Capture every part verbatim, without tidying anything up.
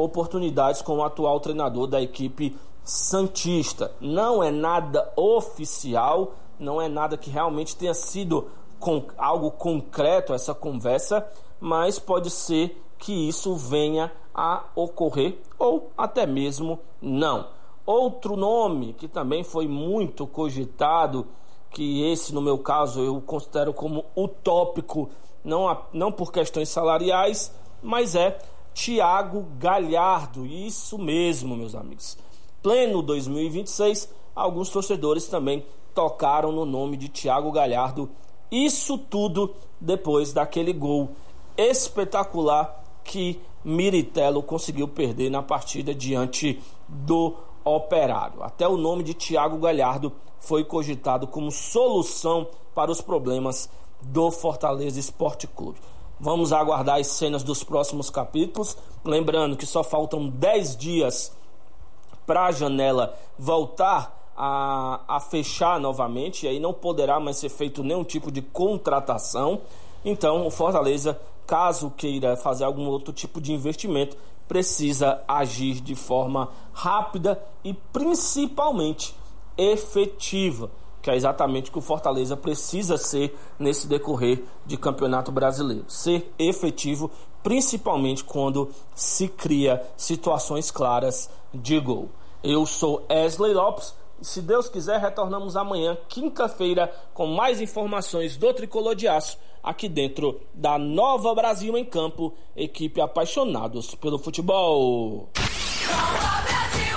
oportunidades com o atual treinador da equipe santista. Não é nada oficial, não é nada que realmente tenha sido com algo concreto essa conversa, mas pode ser que isso venha a ocorrer ou até mesmo não. Outro nome que também foi muito cogitado, que esse no meu caso eu considero como utópico, não, não por questões salariais, mas é Thiago Galhardo. Isso mesmo, meus amigos. Pleno dois mil e vinte e seis, alguns torcedores também tocaram no nome de Thiago Galhardo. Isso tudo depois daquele gol espetacular que Miritello conseguiu perder na partida diante do Operário. Até o nome de Thiago Galhardo foi cogitado como solução para os problemas do Fortaleza Esporte Clube. Vamos aguardar as cenas dos próximos capítulos. Lembrando que só faltam dez dias para a janela voltar a, a fechar novamente, e aí não poderá mais ser feito nenhum tipo de contratação. Então o Fortaleza, caso queira fazer algum outro tipo de investimento, precisa agir de forma rápida e principalmente efetiva, que é exatamente o que o Fortaleza precisa ser nesse decorrer de Campeonato Brasileiro. Ser efetivo, principalmente quando se cria situações claras de gol. Eu sou Wesley Lopes. Se Deus quiser, retornamos amanhã, quinta-feira, com mais informações do Tricolor de Aço, aqui dentro da Nova Brasil em Campo, equipe apaixonados pelo futebol. Nova Brasil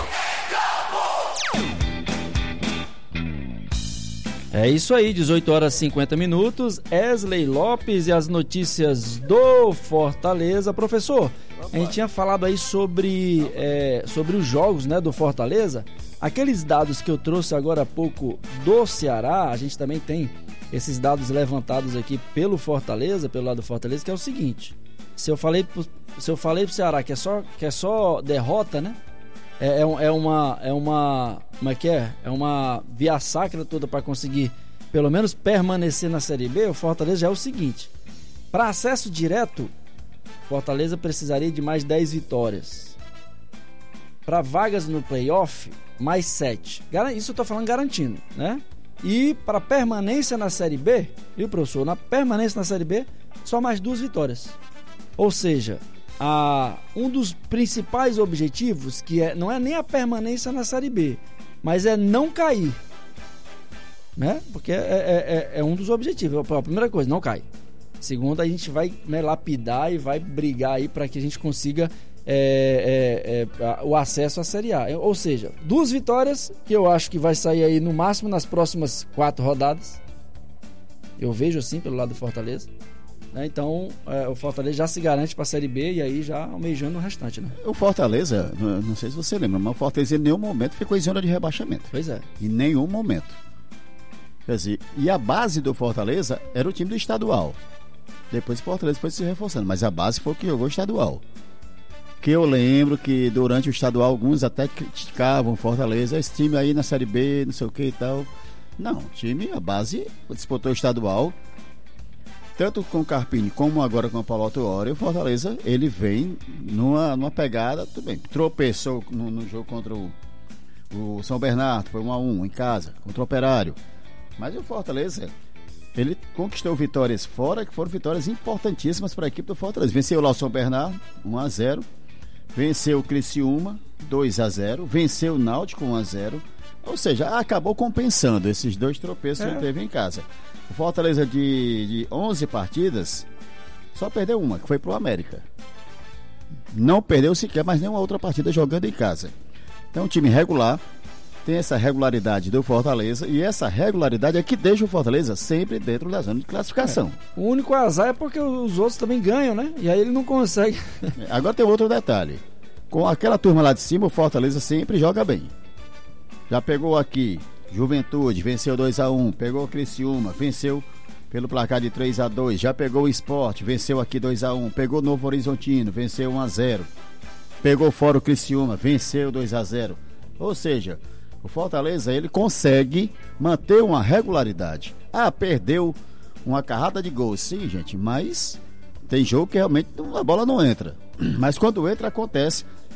em Campo! É isso aí, dezoito horas e cinquenta minutos, Wesley Lopes e as notícias do Fortaleza. Professor, a gente tinha falado aí sobre, é, sobre os jogos, né, do Fortaleza. Aqueles dados que eu trouxe agora há pouco do Ceará, a gente também tem esses dados levantados aqui pelo Fortaleza, pelo lado do Fortaleza, que é o seguinte: se eu falei pro, se eu falei pro Ceará que é só, que é só derrota, né? É, é, é uma é uma como é que é? É uma via sacra toda para conseguir pelo menos permanecer na Série B. O Fortaleza já é o seguinte: para acesso direto, Fortaleza precisaria de mais dez vitórias. Para vagas no playoff, mais sete. Isso eu tô falando garantindo, né? E para permanência na Série B, viu, professor? Na permanência na Série B, só mais duas vitórias. Ou seja, a, um dos principais objetivos, que é, não é nem a permanência na Série B, mas é não cair, né? Porque é, é, é, é um dos objetivos. A primeira coisa, não cai. Segunda, a gente vai, né, lapidar e vai brigar aí para que a gente consiga É, é, é, o acesso à Série A. Ou seja, duas vitórias, que eu acho que vai sair aí no máximo nas próximas quatro rodadas. Eu vejo assim pelo lado do Fortaleza, né? Então é, o Fortaleza já se garante para a Série B e aí já almejando o restante, né? O Fortaleza, não sei se você lembra, mas o Fortaleza em nenhum momento ficou em zona de rebaixamento. Pois é. Em nenhum momento. Quer dizer, e a base do Fortaleza era o time do estadual. Depois o Fortaleza foi se reforçando, mas a base foi o que jogou estadual. Que eu lembro que durante o estadual alguns até criticavam o Fortaleza, esse time aí na Série B, não sei o que e tal. Não, o time, a base, disputou o estadual, tanto com o Carpini como agora com o Paulo Autuori. O Fortaleza, ele vem numa, numa pegada, tudo bem, tropeçou no, no jogo contra o, o São Bernardo, foi um a um em casa, contra o Operário. Mas o Fortaleza, ele conquistou vitórias fora, que foram vitórias importantíssimas para a equipe do Fortaleza. Venceu lá o São Bernardo, um a zero. Venceu o Criciúma, dois a zero. Venceu o Náutico, um a zero. Ou seja, acabou compensando esses dois tropeços é. que teve em casa. O Fortaleza de, de onze partidas só perdeu uma, que foi pro América. Não perdeu sequer mais nenhuma outra partida jogando em casa. Então, um time regular, tem essa regularidade do Fortaleza, e essa regularidade é que deixa o Fortaleza sempre dentro da zona de classificação. É. O único azar é porque os outros também ganham, né? E aí ele não consegue. Agora tem outro detalhe: com aquela turma lá de cima, o Fortaleza sempre joga bem. Já pegou aqui Juventude, venceu dois a um, pegou o Criciúma, venceu pelo placar de três a dois, já pegou o Sport, venceu aqui dois a um, pegou o Novo Horizontino, venceu um a zero, pegou fora o Criciúma, venceu dois a zero. Ou seja, o Fortaleza, ele consegue manter uma regularidade. Ah, perdeu uma carrada de gols, sim, gente, mas tem jogo que realmente a bola não entra. Mas quando entra, acontece